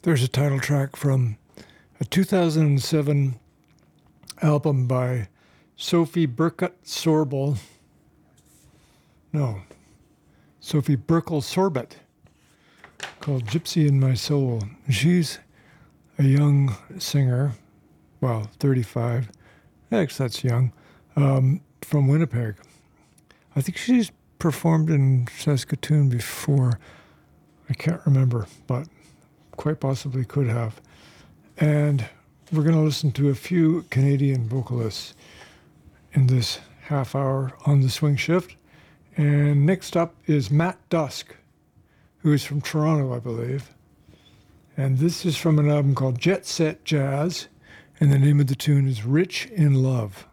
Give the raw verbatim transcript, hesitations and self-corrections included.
There's a title track from a two thousand seven album by Sophie Burkett Sorbel. No, Sophie Burkle Sorbet, called Gypsy in My Soul. She's a young singer, well, thirty-five, actually that's young, um, from Winnipeg. I think she's performed in Saskatoon before. I can't remember, but quite possibly could have. And we're going to listen to a few Canadian vocalists in this half hour on the Swing Shift. And next up is Matt Dusk, who is from Toronto, I believe. And this is from an album called Jet Set Jazz, and the name of the tune is Rich in Love.